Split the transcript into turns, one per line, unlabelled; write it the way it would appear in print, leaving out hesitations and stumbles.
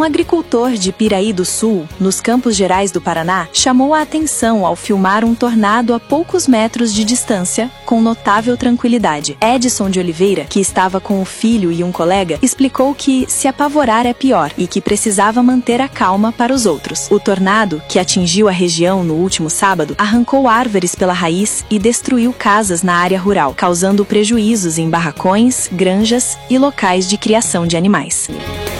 Um agricultor de Piraí do Sul, nos Campos Gerais do Paraná, chamou a atenção ao filmar um tornado a poucos metros de distância, com notável tranquilidade. Edson de Oliveira, que estava com o filho e um colega, explicou que se apavorar é pior e que precisava manter a calma para os outros. O tornado, que atingiu a região no último sábado, arrancou árvores pela raiz e destruiu casas na área rural, causando prejuízos em barracões, granjas e locais de criação de animais.